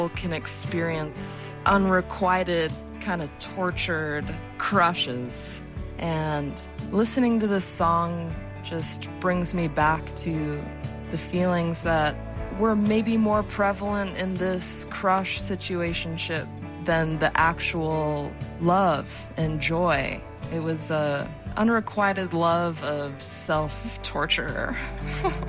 can experience unrequited, kind of tortured crushes. And listening to this song just brings me back to the feelings that were maybe more prevalent in this crush situationship than the actual love and joy. It was a unrequited love of self-torture.